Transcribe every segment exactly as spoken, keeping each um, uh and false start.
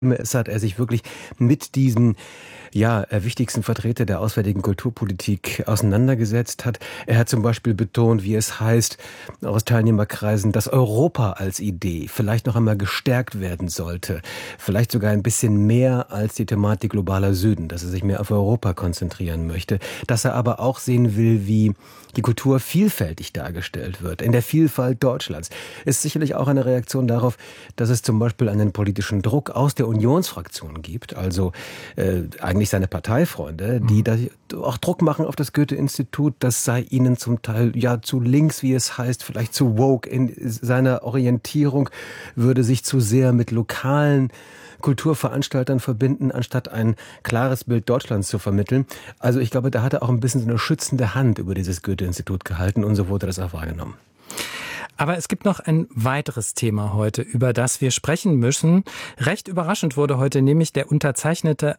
ist, hat er sich wirklich mit diesen ja, wichtigsten Vertreter der auswärtigen Kulturpolitik auseinandergesetzt hat. Er hat zum Beispiel betont, wie es heißt aus Teilnehmerkreisen, dass Europa als Idee vielleicht noch einmal gestärkt werden sollte. Vielleicht sogar ein bisschen mehr als die Thematik globaler Süden, dass er sich mehr auf Europa konzentrieren möchte. Dass er aber auch sehen will, wie die Kultur vielfältig dargestellt wird, in der Vielfalt Deutschlands. Ist sicherlich auch eine Reaktion darauf, dass es zum Beispiel einen politischen Druck aus der Unionsfraktion gibt, also äh, eigentlich seine Parteifreunde, die da auch Druck machen auf das Goethe-Institut, das sei ihnen zum Teil ja zu links, wie es heißt, vielleicht zu woke in seiner Orientierung, würde sich zu sehr mit lokalen Kulturveranstaltern verbinden, anstatt ein klares Bild Deutschlands zu vermitteln. Also ich glaube, da hat er auch ein bisschen so eine schützende Hand über dieses Goethe-Institut gehalten und so wurde das auch wahrgenommen. Aber es gibt noch ein weiteres Thema heute, über das wir sprechen müssen. Recht überraschend wurde heute nämlich der unterzeichnete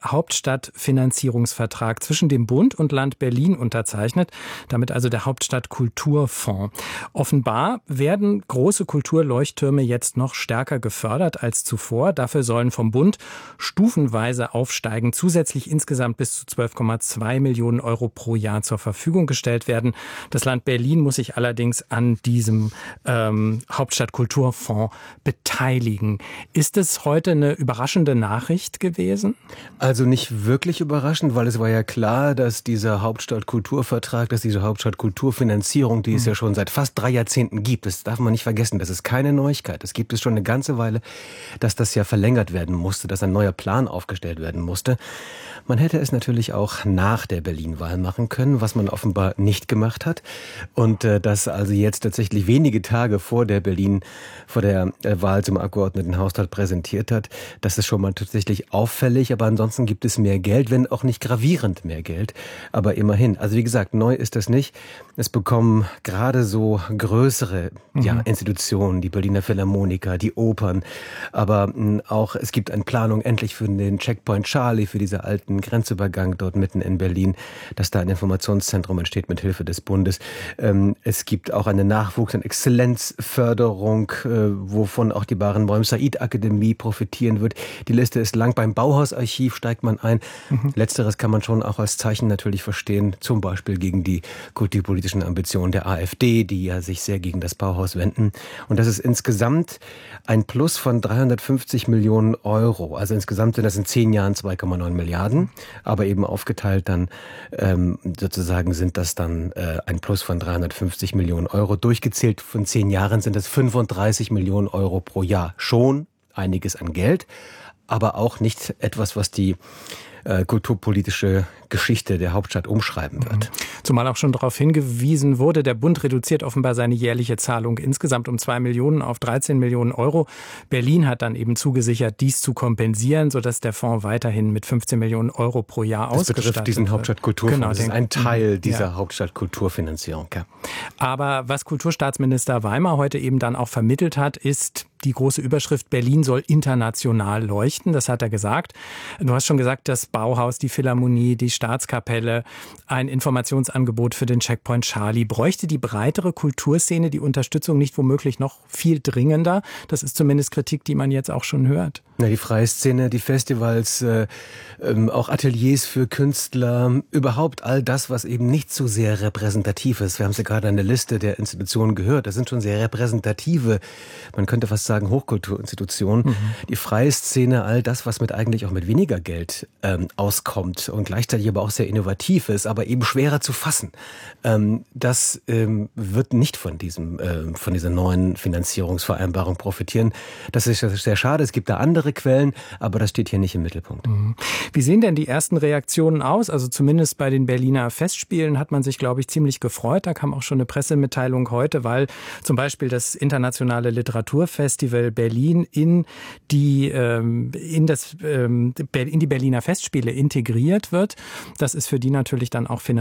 Hauptstadtfinanzierungsvertrag zwischen dem Bund und Land Berlin unterzeichnet, damit also der Hauptstadtkulturfonds. Offenbar werden große Kulturleuchttürme jetzt noch stärker gefördert als zuvor. Dafür sollen vom Bund stufenweise aufsteigen, zusätzlich insgesamt bis zu zwölf Komma zwei Millionen Euro pro Jahr zur Verfügung gestellt werden. Das Land Berlin muss sich allerdings an diesem Ähm, Hauptstadtkulturfonds beteiligen. Ist es heute eine überraschende Nachricht gewesen? Also nicht wirklich überraschend, weil es war ja klar, dass dieser Hauptstadtkulturvertrag, dass diese Hauptstadtkulturfinanzierung, die es ja schon seit fast drei Jahrzehnten gibt, das darf man nicht vergessen, das ist keine Neuigkeit. Das gibt es schon eine ganze Weile, dass das ja verlängert werden musste, dass ein neuer Plan aufgestellt werden musste. Man hätte es natürlich auch nach der Berlin-Wahl machen können, was man offenbar nicht gemacht hat. Und äh, das also jetzt tatsächlich wenige Tage vor der Berlin, vor der äh, Wahl zum Abgeordnetenhaustag präsentiert hat. Das ist schon mal tatsächlich auffällig, aber ansonsten gibt es mehr Geld, wenn auch nicht gravierend mehr Geld. Aber immerhin, also wie gesagt, neu ist das nicht. Es bekommen gerade so größere mhm. ja, Institutionen, die Berliner Philharmoniker, die Opern, aber mh, auch es gibt eine Planung endlich für den Checkpoint Charlie, für diese alten Grenzübergang dort mitten in Berlin, dass da ein Informationszentrum entsteht mit Hilfe des Bundes. Ähm, es gibt auch eine Nachwuchs- und Exzellenzförderung, äh, wovon auch die Barenboim-Said-Akademie profitieren wird. Die Liste ist lang. Beim Bauhausarchiv steigt man ein. Mhm. Letzteres kann man schon auch als Zeichen natürlich verstehen, zum Beispiel gegen die kulturpolitischen Ambitionen der AfD, die ja sich sehr gegen das Bauhaus wenden. Und das ist insgesamt ein Plus von dreihundertfünfzig Millionen Euro. Also insgesamt sind das in zehn Jahren zwei Komma neun Milliarden. Aber eben aufgeteilt dann ähm, sozusagen sind das dann äh, ein Plus von dreihundertfünfzig Millionen Euro. Durchgezählt von zehn Jahren sind es fünfunddreißig Millionen Euro pro Jahr. Schon einiges an Geld, aber auch nicht etwas, was die äh, kulturpolitische Geschichte der Hauptstadt umschreiben wird. Zumal auch schon darauf hingewiesen wurde, der Bund reduziert offenbar seine jährliche Zahlung insgesamt um zwei Millionen auf dreizehn Millionen Euro. Berlin hat dann eben zugesichert, dies zu kompensieren, sodass der Fonds weiterhin mit fünfzehn Millionen Euro pro Jahr das ausgestattet wird. Das betrifft diesen Hauptstadtkulturfonds. Genau, das ist ein Teil dieser ja. Hauptstadtkulturfinanzierung. Ja. Aber was Kulturstaatsminister Weimar heute eben dann auch vermittelt hat, ist die große Überschrift, Berlin soll international leuchten. Das hat er gesagt. Du hast schon gesagt, das Bauhaus, die Philharmonie, die Staatskapelle, ein Informationsangebot für den Checkpoint Charlie. Bräuchte die breitere Kulturszene die Unterstützung nicht womöglich noch viel dringender? Das ist zumindest Kritik, die man jetzt auch schon hört. Ja, die freie Szene, die Festivals, äh, ähm, auch Ateliers für Künstler, überhaupt all das, was eben nicht so sehr repräsentativ ist. Wir haben es ja gerade an der Liste der Institutionen gehört. Das sind schon sehr repräsentative, man könnte fast sagen Hochkulturinstitutionen. Mhm. Die freie Szene, all das, was mit eigentlich auch mit weniger Geld ähm, auskommt und gleichzeitig aber auch sehr innovativ ist, aber eben schwerer zu fassen. Ähm, das ähm, wird nicht von diesem, äh, von dieser neuen Finanzierungsvereinbarung profitieren. Das ist sehr schade. Es gibt da andere Quellen, aber das steht hier nicht im Mittelpunkt. Mhm. Wie sehen denn die ersten Reaktionen aus? Also zumindest bei den Berliner Festspielen hat man sich, glaube ich, ziemlich gefreut. Da kam auch schon eine Pressemitteilung heute, weil zum Beispiel das Internationale Literaturfestival Berlin in die, ähm, in das, ähm, in die Berliner Festspiele integriert wird. Das ist für die natürlich dann auch finanziell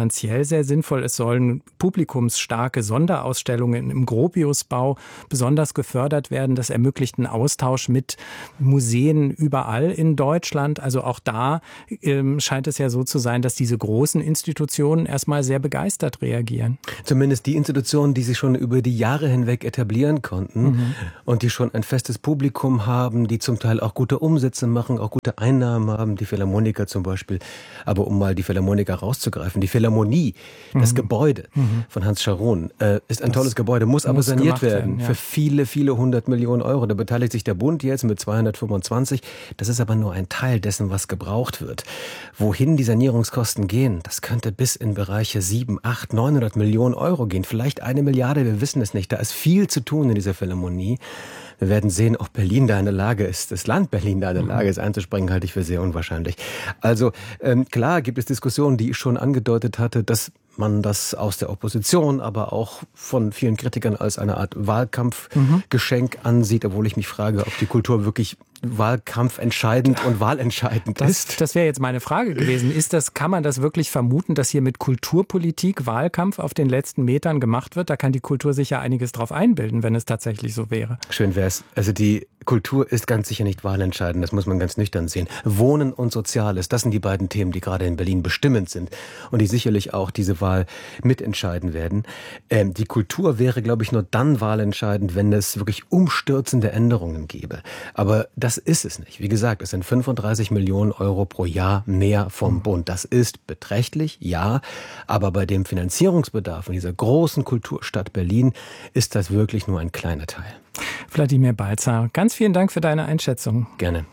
sehr sinnvoll. Es sollen publikumsstarke Sonderausstellungen im Gropiusbau besonders gefördert werden. Das ermöglicht einen Austausch mit Museen überall in Deutschland. Also auch da ähm, scheint es ja so zu sein, dass diese großen Institutionen erstmal sehr begeistert reagieren. Zumindest die Institutionen, die sich schon über die Jahre hinweg etablieren konnten mhm. und die schon ein festes Publikum haben, die zum Teil auch gute Umsätze machen, auch gute Einnahmen haben, die Philharmoniker zum Beispiel. Aber um mal die Philharmoniker rauszugreifen, die Philharmonie, mhm. das Gebäude mhm. von Hans Scharoun, äh, ist ein das tolles Gebäude, muss aber muss saniert werden, werden ja. für viele, viele hundert Millionen Euro. Da beteiligt sich der Bund jetzt mit zweihundertfünfundzwanzig. Das ist aber nur ein Teil dessen, was gebraucht wird. Wohin die Sanierungskosten gehen, das könnte bis in Bereiche sieben, acht, neunhundert Millionen Euro gehen. Vielleicht eine Milliarde, wir wissen es nicht. Da ist viel zu tun in dieser Philharmonie. Wir werden sehen, ob Berlin da in der Lage ist, das Land Berlin da in der Lage ist, einzuspringen, halte ich für sehr unwahrscheinlich. Also ähm, klar gibt es Diskussionen, die ich schon angedeutet hatte, dass man das aus der Opposition, aber auch von vielen Kritikern als eine Art Wahlkampfgeschenk mhm. ansieht, obwohl ich mich frage, ob die Kultur wirklich wahlkampfentscheidend und wahlentscheidend das, ist. Das wäre jetzt meine Frage gewesen. Ist das, kann man das wirklich vermuten, dass hier mit Kulturpolitik Wahlkampf auf den letzten Metern gemacht wird? Da kann die Kultur sicher einiges drauf einbilden, wenn es tatsächlich so wäre. Schön wär's. Also die Kultur ist ganz sicher nicht wahlentscheidend, das muss man ganz nüchtern sehen. Wohnen und Soziales, das sind die beiden Themen, die gerade in Berlin bestimmend sind und die sicherlich auch diese Wahl mitentscheiden werden. Ähm, die Kultur wäre, glaube ich, nur dann wahlentscheidend, wenn es wirklich umstürzende Änderungen gäbe. Aber das ist es nicht. Wie gesagt, es sind fünfunddreißig Millionen Euro pro Jahr mehr vom Bund. Das ist beträchtlich, ja, aber bei dem Finanzierungsbedarf in dieser großen Kulturstadt Berlin ist das wirklich nur ein kleiner Teil. Wladimir Balzer, ganz vielen Dank für deine Einschätzung. Gerne.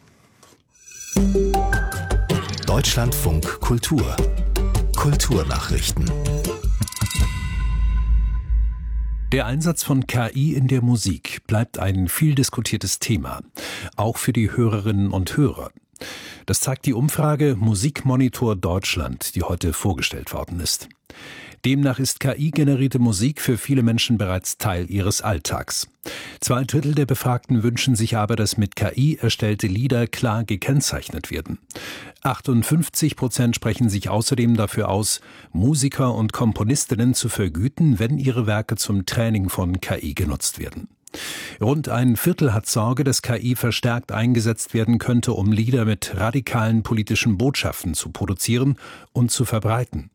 Deutschlandfunk Kultur. Kulturnachrichten. Der Einsatz von K I in der Musik bleibt ein viel diskutiertes Thema, auch für die Hörerinnen und Hörer. Das zeigt die Umfrage Musikmonitor Deutschland, die heute vorgestellt worden ist. Demnach ist K I-generierte Musik für viele Menschen bereits Teil ihres Alltags. Zwei Drittel der Befragten wünschen sich aber, dass mit K I erstellte Lieder klar gekennzeichnet werden. achtundfünfzig Prozent sprechen sich außerdem dafür aus, Musiker und Komponistinnen zu vergüten, wenn ihre Werke zum Training von K I genutzt werden. Rund ein Viertel hat Sorge, dass K I verstärkt eingesetzt werden könnte, um Lieder mit radikalen politischen Botschaften zu produzieren und zu verbreiten.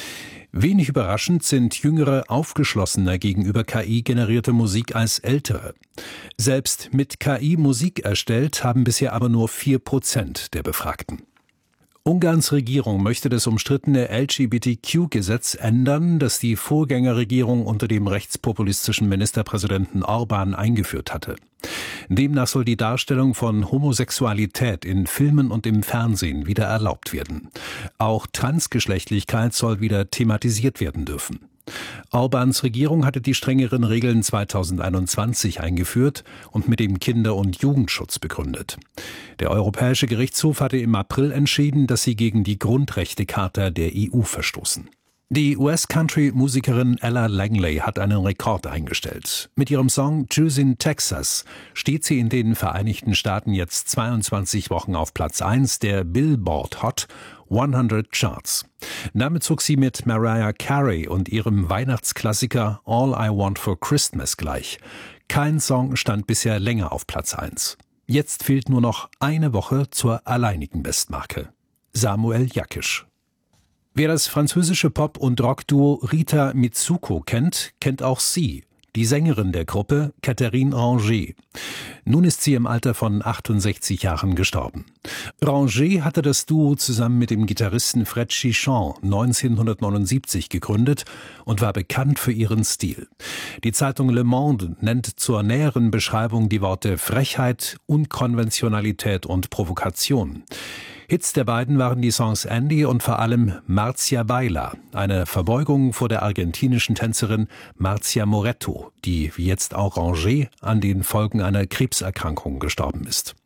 Wenig überraschend sind Jüngere aufgeschlossener gegenüber K I-generierte Musik als Ältere. Selbst mit K I Musik erstellt haben bisher aber nur vier Prozent der Befragten. Ungarns Regierung möchte das umstrittene L G B T Q-Gesetz ändern, das die Vorgängerregierung unter dem rechtspopulistischen Ministerpräsidenten Orbán eingeführt hatte. Demnach soll die Darstellung von Homosexualität in Filmen und im Fernsehen wieder erlaubt werden. Auch Transgeschlechtlichkeit soll wieder thematisiert werden dürfen. Orbáns Regierung hatte die strengeren Regeln zweitausendeinundzwanzig eingeführt und mit dem Kinder- und Jugendschutz begründet. Der Europäische Gerichtshof hatte im April entschieden, dass sie gegen die Grundrechtecharta der E U verstoßen. Die U S-Country-Musikerin Ella Langley hat einen Rekord eingestellt. Mit ihrem Song Juice in Texas steht sie in den Vereinigten Staaten jetzt zweiundzwanzig Wochen auf Platz eins der Billboard Hot hundert Charts. Damit zog sie mit Mariah Carey und ihrem Weihnachtsklassiker All I Want for Christmas gleich. Kein Song stand bisher länger auf Platz eins. Jetzt fehlt nur noch eine Woche zur alleinigen Bestmarke. Samuel Jakisch. Wer das französische Pop- und Rockduo Rita Mitsuko kennt, kennt auch sie, die Sängerin der Gruppe, Catherine Ranger. Nun ist sie im Alter von achtundsechzig Jahren gestorben. Ranger hatte das Duo zusammen mit dem Gitarristen Fred Chichon neunzehnhundertneunundsiebzig gegründet und war bekannt für ihren Stil. Die Zeitung Le Monde nennt zur näheren Beschreibung die Worte Frechheit, Unkonventionalität und Provokation. Hits der beiden waren die Songs Andy und vor allem Marcia Baila, eine Verbeugung vor der argentinischen Tänzerin Marcia Moretto, die wie jetzt auch Ranger an den Folgen einer Krebserkrankung gestorben ist.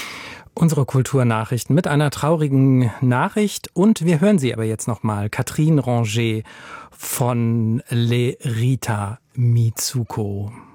Unsere Kulturnachrichten mit einer traurigen Nachricht und wir hören sie aber jetzt nochmal. Catherine Ranger von Le Rita Mitsuko.